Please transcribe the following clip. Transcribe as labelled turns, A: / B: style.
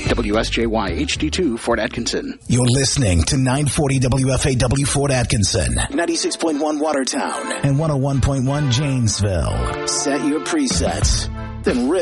A: WSJY HD2 Fort Atkinson.
B: You're listening to 940 WFAW Fort Atkinson, 96.1 Watertown, and 101.1 Janesville. Set your presets, then rip.